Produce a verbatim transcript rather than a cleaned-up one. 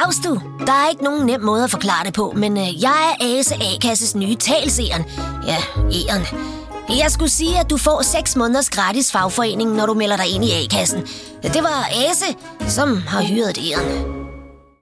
Dags du. Der er ikke nogen nem måde at forklare det på, men øh, jeg er Ase A-kasses nye talseren. Ja, E'eren. Jeg skulle sige, at du får seks måneders gratis fagforening, når du melder dig ind i A-kassen. Det var Ase, som har hyret E'eren.